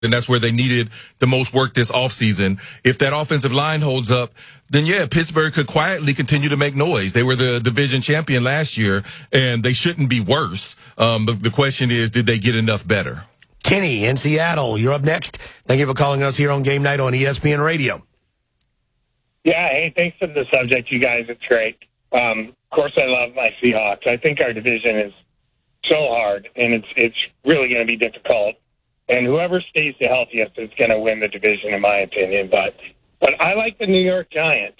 and that's where they needed the most work this offseason. If that offensive line holds up, then yeah, Pittsburgh could quietly continue to make noise. They were the division champion last year, and they shouldn't be worse. But the question is, did they get enough better? Kenny in Seattle, you're up next. Thank you for calling us here on Game Night on ESPN Radio. Yeah, hey, thanks for the subject, you guys. It's great. Of course, I love my Seahawks. I think our division is so hard, and it's really going to be difficult. And whoever stays the healthiest is going to win the division, in my opinion. But I like the New York Giants.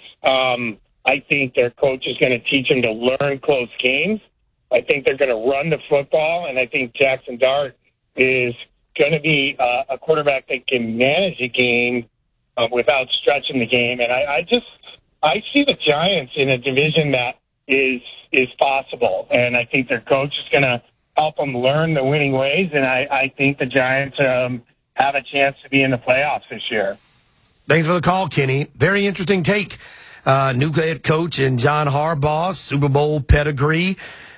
I think their coach is going to teach them to learn close games. I think they're going to run the football, and I think Jackson Dart is going to be a quarterback that can manage a game without stretching the game. And I see the Giants in a division that is possible, and I think their coach is going to help them learn the winning ways, and I think the Giants have a chance to be in the playoffs this year. Thanks for the call, Kenny. Very interesting take. New head coach and John Harbaugh, Super Bowl pedigree.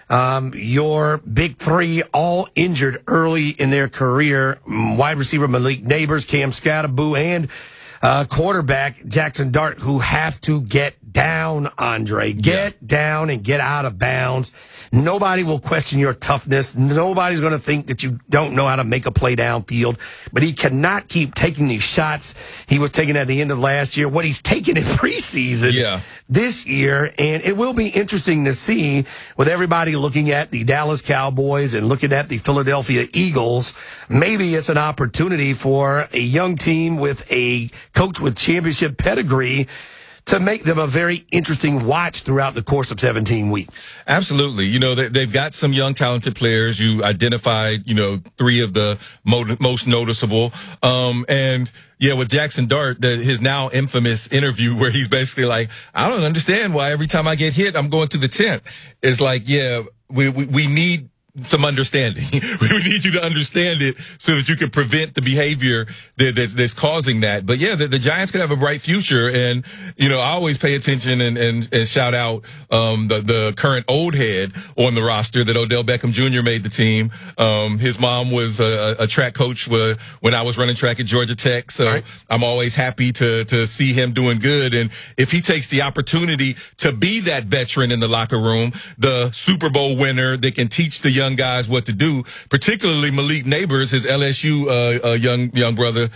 Your big three all injured early in their career. Wide receiver Malik Neighbors, Cam Scatterboo, and quarterback Jackson Dart, who have to get down, Andre. Get down and get out of bounds. Nobody will question your toughness. Nobody's going to think that you don't know how to make a play downfield. But he cannot keep taking these shots he was taking at the end of last year, what he's taking in preseason this year. And it will be interesting to see, with everybody looking at the Dallas Cowboys and looking at the Philadelphia Eagles, maybe it's an opportunity for a young team with a coach with championship pedigree to make them a very interesting watch throughout the course of 17 weeks. Absolutely. You know, they've got some young, talented players. You identified, three of the most noticeable. And yeah, with Jackson Dart, his now infamous interview where he's basically like, I don't understand why every time I get hit, I'm going to the tent. It's like, yeah, we need some understanding. We need you to understand it so that you can prevent the behavior that's causing that. But yeah, the Giants could have a bright future. And, I always pay attention and shout out, the current old head on the roster that Odell Beckham Jr. made the team. His mom was a track coach when I was running track at Georgia Tech. So I'm always happy to see him doing good. And if he takes the opportunity to be that veteran in the locker room, the Super Bowl winner that can teach the young guys what to do, particularly Malik Neighbors, his LSU young brother.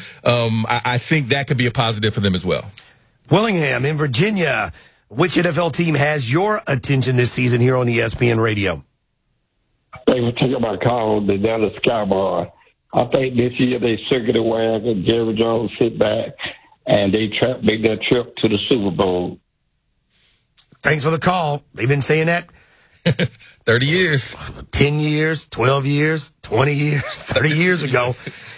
I think that could be a positive for them as well. Willingham in Virginia. Which NFL team has your attention this season here on ESPN Radio? They were taking my call, the Dallas Cowboys. I think this year they circuit the wagon, Jerry Jones sit back, and they make that trip to the Super Bowl. Thanks for the call. They've been saying that 30 years. 10 years, 12 years, 20 years, 30 years ago.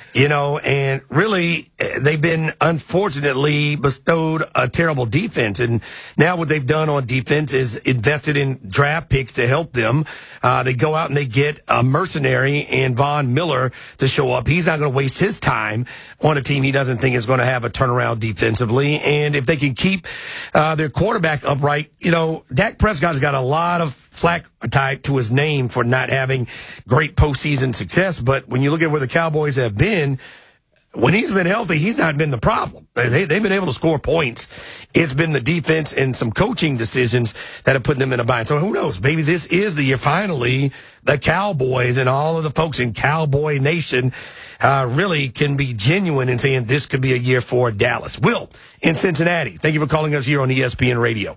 And really, they've been, unfortunately, bestowed a terrible defense. And now what they've done on defense is invested in draft picks to help them. They go out and they get a mercenary and Von Miller to show up. He's not going to waste his time on a team he doesn't think is going to have a turnaround defensively. And if they can keep their quarterback upright, Dak Prescott's got a lot of flack tied to his name for not having great postseason success. But when you look at where the Cowboys have been, when he's been healthy, he's not been the problem. They've been able to score points. It's been the defense and some coaching decisions that have put them in a bind. So who knows? Maybe this is the year, finally, the Cowboys and all of the folks in Cowboy Nation really can be genuine in saying this could be a year for Dallas. Will in Cincinnati, thank you for calling us here on ESPN Radio.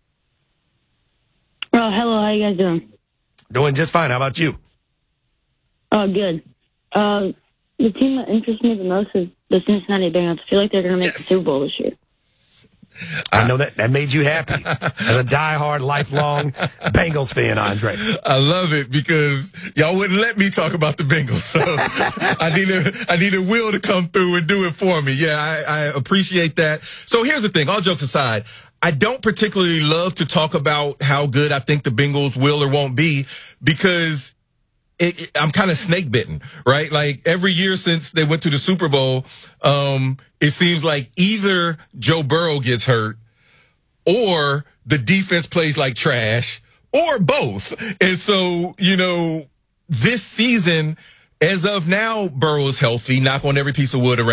Oh, hello. How you guys doing? Doing just fine. How about you? Oh, good. The team that interests me the most is the Cincinnati Bengals. I feel like they're going to make the Super Bowl this year. I know that made you happy as a diehard, lifelong Bengals fan, Andre. I love it because y'all wouldn't let me talk about the Bengals, so I need a Will to come through and do it for me. Yeah, I appreciate that. So here's the thing. All jokes aside, I don't particularly love to talk about how good I think the Bengals will or won't be because I'm kind of snake bitten, right? Like every year since they went to the Super Bowl, it seems like either Joe Burrow gets hurt or the defense plays like trash or both. And so, this season, as of now, Burrow's healthy. Knock on every piece of wood around